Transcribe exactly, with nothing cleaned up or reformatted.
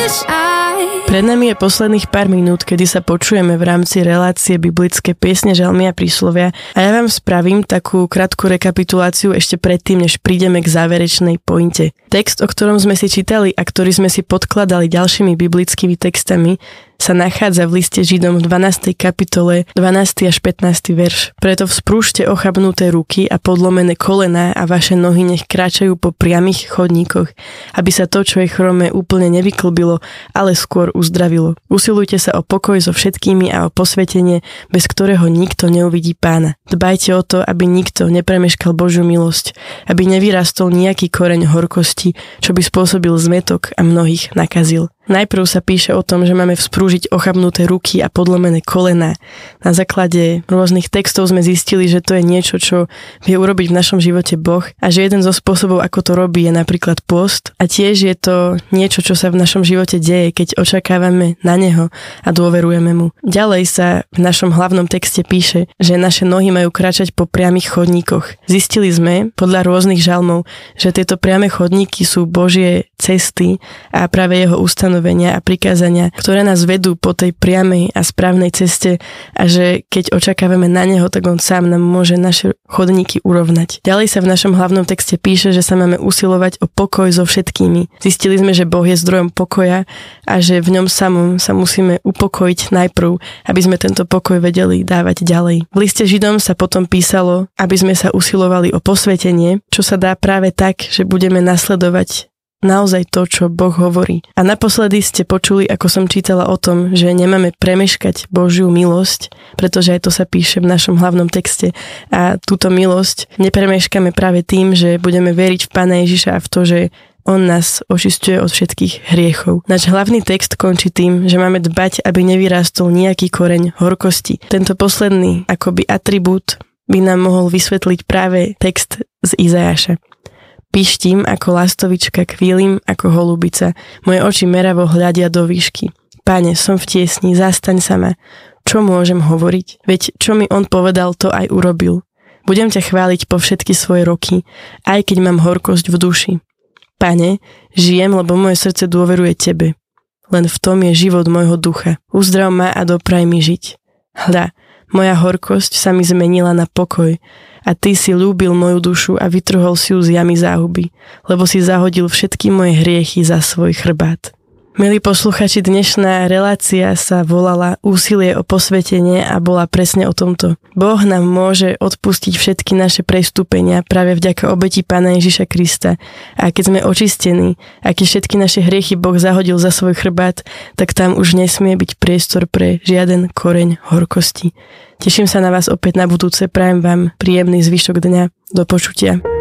Pred nami je posledných pár minút, kedy sa počujeme v rámci relácie biblické piesne, žalmy a príslovia a ja vám spravím takú krátku rekapituláciu ešte predtým, než prídeme k záverečnej pointe. Text, o ktorom sme si čítali a ktorý sme si podkladali ďalšími biblickými textami, sa nachádza v liste Židom v dvanástej kapitole dvanásty až pätnásty verš. Preto vzprúžte ochabnuté ruky a podlomené kolená a vaše nohy nech kráčajú po priamych chodníkoch, aby sa to, čo je chromé, úplne nevyklbilo, ale skôr uzdravilo. Usilujte sa o pokoj so všetkými a o posvetenie, bez ktorého nikto neuvidí Pána. Dbajte o to, aby nikto nepremeškal Božiu milosť, aby nevyrastol nejaký koreň horkosti, čo by spôsobil zmätok a mnohých nakazil. Najprv sa píše o tom, že máme vzprúžiť ochabnuté ruky a podlomené kolená. Na základe rôznych textov sme zistili, že to je niečo, čo vie urobiť v našom živote Boh a že jeden zo spôsobov, ako to robí, je napríklad pôst. A tiež je to niečo, čo sa v našom živote deje, keď očakávame na Neho a dôverujeme Mu. Ďalej sa v našom hlavnom texte píše, že naše nohy majú kráčať po priamych chodníkoch. Zistili sme podľa rôznych žalmov, že tieto priame chodníky sú Božie cesty a práve Jeho ustanovenia a prikázania, ktoré nás vedú po tej priamej a správnej ceste a že keď očakávame na Neho, tak On sám nám môže naše chodníky urovnať. Ďalej sa v našom hlavnom texte píše, že sa máme usilovať o pokoj so všetkými. Zistili sme, že Boh je zdrojom pokoja a že v ňom samom sa musíme upokojiť najprv, aby sme tento pokoj vedeli dávať ďalej. V liste Židom sa potom písalo, aby sme sa usilovali o posvetenie, čo sa dá práve tak, že budeme nasledovať naozaj to, čo Boh hovorí. A naposledy ste počuli, ako som čítala o tom, že nemáme premeškať Božiu milosť, pretože aj to sa píše v našom hlavnom texte. A túto milosť nepremeškáme práve tým, že budeme veriť v Pána Ježiša a v to, že On nás očisťuje od všetkých hriechov. Náš hlavný text končí tým, že máme dbať, aby nevyrástol nejaký koreň horkosti. Tento posledný akoby atribút by nám mohol vysvetliť práve text z Izajaša. Pištím ako lastovička, kvílim ako holubica. Moje oči meravo hľadia do výšky. Pane, som v tiesni, zastaň sa ma. Čo môžem hovoriť? Veď čo mi on povedal, to aj urobil. Budem ťa chváliť po všetky svoje roky, aj keď mám horkosť v duši. Pane, žijem, lebo moje srdce dôveruje tebe. Len v tom je život môjho ducha. Uzdrav ma a dopraj mi žiť. Hľa, moja horkosť sa mi zmenila na pokoj. A ty si ľúbil moju dušu a vytrhol si ju z jamy záhuby, lebo si zahodil všetky moje hriechy za svoj chrbát. Milí posluchači, dnešná relácia sa volala Úsilie o posvetenie a bola presne o tomto. Boh nám môže odpustiť všetky naše prestúpenia práve vďaka obeti Pána Ježiša Krista. A keď sme očistení, a keď všetky naše hriechy Boh zahodil za svoj chrbát, tak tam už nesmie byť priestor pre žiaden koreň horkosti. Teším sa na vás opäť na budúce, prajem vám príjemný zvyšok dňa. Do počutia.